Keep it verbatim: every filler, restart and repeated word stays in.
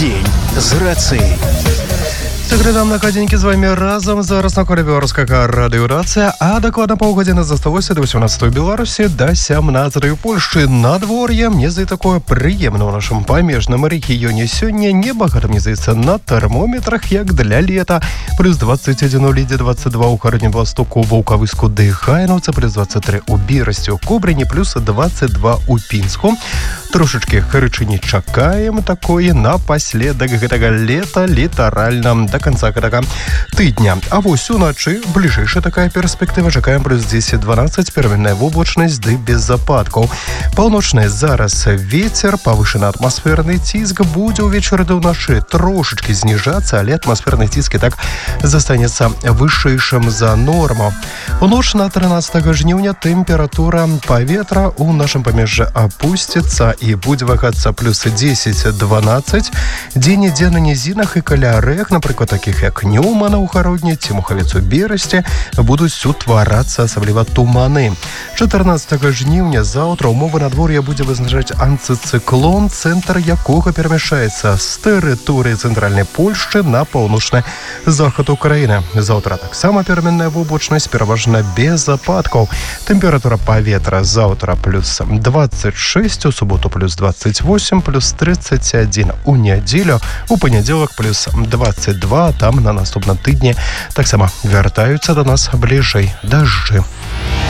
Дзень з рацыяй. Глядам на гадзінькі з вами разам. Зараз на коле беларускага радыёрацыя, а дакладна паўгадзіны засталося да восемнадцатай Беларусі, да сямнадцатай Польшчы. Надвор'е, мне здаецца, такое прыемна ў нашым памежным рэгіёне. Сёння небагата, мне здаецца, на тэрмометрах, як для лета. Плюс двадцать один у Лідзе, двадцать два ў Гароднім Востоку, Ваўкавыску, Дыхайнаўцы, плюс двадцать три у Берасці, у Кобрыні, плюс двадцать два у Пінску. Трошечки гарачыні чакаем такое напаследак гэтага лета, літаральна да конца гэтага тыдня. А вось уначы бліжэйшая такая перспектыва. Чакаем плюс десять двенадцать, пераменная воблачнасць ды без ападкаў. Паўночны зараз ветер, павышаны атмасферны ціск, будзе ўвечары да ўначы трошечки зніжацца, але атмасферны ціск і так застанецца вышэйшым за норму. У ноч на трынаццатага жніўня тэмпература паветра ў нашым памежжы апусціцца і будзе вагацца плюс десять двенадцать. Дзе-нідзе на нізінах і каля рэк, напрыклад, таких як Нёмана ў Гародні ці Мухавец у Берасці, будуць утварацца асабліва туманы. чатырнаццатага жніўня заўтра ўмовы надвор'я будзе вызначаць антыцыклон, цэнтр якога перамяшаецца з тэрыторыі цэнтральнай Польшчы на паўночны захад Украіны. Заўтра таксама пераменная воблачнасць, пераважна без ападкаў. Тэмпература паветра заўтра плюс двадцать шесть, у суботу плюс двадцать восемь, плюс тридцать один у нядзелю, у панядзелак плюс двадцать два, там на наступным тыдні таксама вяртаюцца да нас бліжэй дажджы.